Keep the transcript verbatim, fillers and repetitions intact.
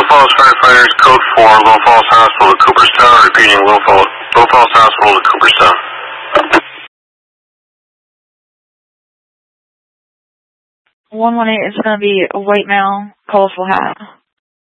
Falls firefighters, code four, Little Falls Hospital to Cooperstown, repeating Little Falls, Little Falls Hospital to Cooperstown. one one eight is going to be a white male, colorful hat.